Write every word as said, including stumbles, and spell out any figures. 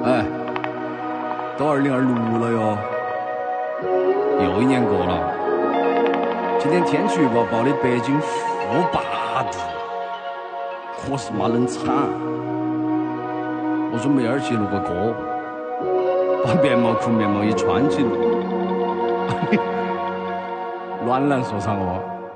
哎，都二零二六了哟，又一年过了。今天天气预报报的北京负八度，可是妈冷惨。我准备二去录个歌，把棉毛裤、棉毛衣穿起来。暖男说唱哦。